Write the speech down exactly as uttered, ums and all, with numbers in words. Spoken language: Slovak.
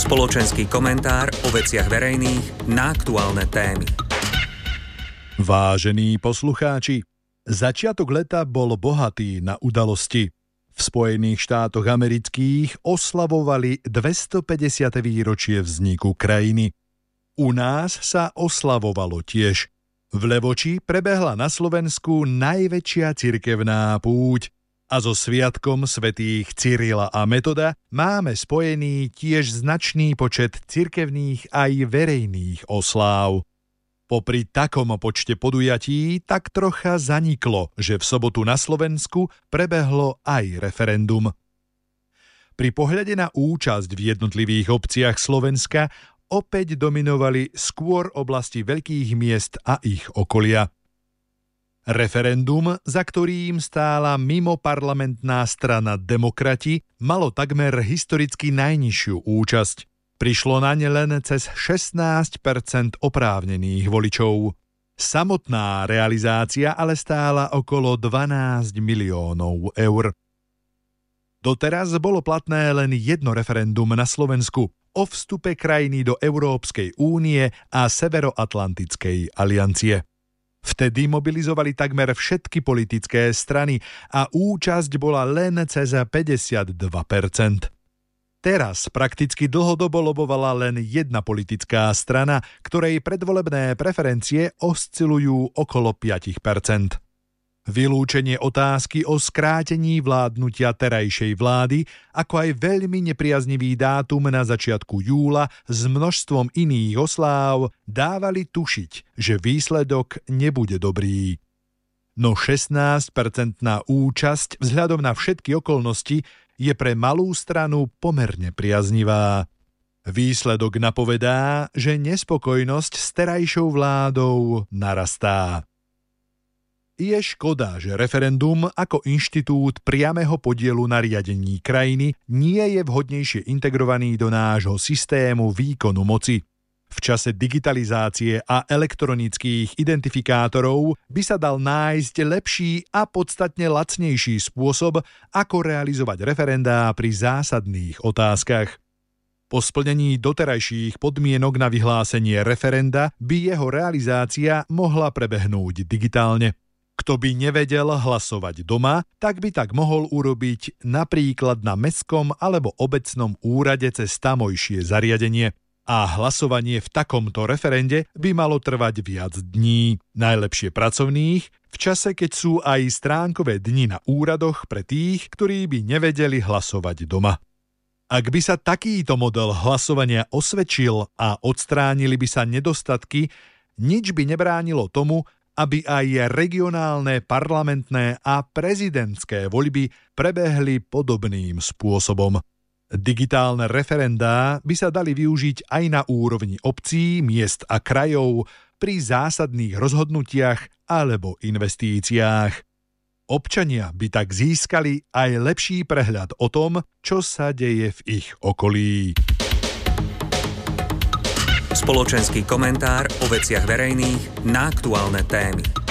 Spoločenský komentár o veciach verejných na aktuálne témy. Vážení poslucháči, začiatok leta bol bohatý na udalosti. V Spojených štátoch amerických oslavovali dvestopädesiate výročie vzniku krajiny. U nás sa oslavovalo tiež. V Levoči prebehla na Slovensku najväčšia cirkevná púť a so sviatkom svätých Cyrila a Metoda máme spojený tiež značný počet cirkevných aj verejných osláv. Popri takom počte podujatí tak trocha zaniklo, že v sobotu na Slovensku prebehlo aj referendum. Pri pohľade na účasť v jednotlivých obciach Slovenska opäť dominovali skôr oblasti veľkých miest a ich okolia. Referendum, za ktorým stála mimoparlamentná strana Demokrati, malo takmer historicky najnižšiu účasť. Prišlo na ne len cez šestnásť percent oprávnených voličov. Samotná realizácia ale stála okolo dvanásť miliónov eur. Doteraz bolo platné len jedno referendum na Slovensku o vstupe krajiny do Európskej únie a Severoatlantickej aliancie. Vtedy mobilizovali takmer všetky politické strany a účasť bola len cez päťdesiatdva percent. Teraz prakticky dlhodobo lobovala len jedna politická strana, ktorej predvolebné preferencie oscilujú okolo päť percent. Vylúčenie otázky o skrátení vládnutia terajšej vlády, ako aj veľmi nepriaznivý dátum na začiatku júla s množstvom iných osláv dávali tušiť, že výsledok nebude dobrý. No šestnásť percentná účasť vzhľadom na všetky okolnosti je pre malú stranu pomerne priaznivá. Výsledok napovedá, že nespokojnosť s terajšou vládou narastá. Je škoda, že referendum ako inštitút priameho podielu na riadení krajiny nie je vhodnejšie integrovaný do nášho systému výkonu moci. V čase digitalizácie a elektronických identifikátorov by sa dal nájsť lepší a podstatne lacnejší spôsob, ako realizovať referendá pri zásadných otázkach. Po splnení doterajších podmienok na vyhlásenie referenda by jeho realizácia mohla prebehnúť digitálne. Kto by nevedel hlasovať doma, tak by tak mohol urobiť napríklad na mestskom alebo obecnom úrade cez tamojšie zariadenie. A hlasovanie v takomto referende by malo trvať viac dní, najlepšie pracovných, v čase, keď sú aj stránkové dni na úradoch pre tých, ktorí by nevedeli hlasovať doma. Ak by sa takýto model hlasovania osvedčil a odstránili by sa nedostatky, nič by nebránilo tomu, aby aj regionálne, parlamentné a prezidentské voľby prebehli podobným spôsobom. Digitálne referendá by sa dali využiť aj na úrovni obcí, miest a krajov pri zásadných rozhodnutiach alebo investíciách. Občania by tak získali aj lepší prehľad o tom, čo sa deje v ich okolí. Spoločenský komentár o veciach verejných na aktuálne témy.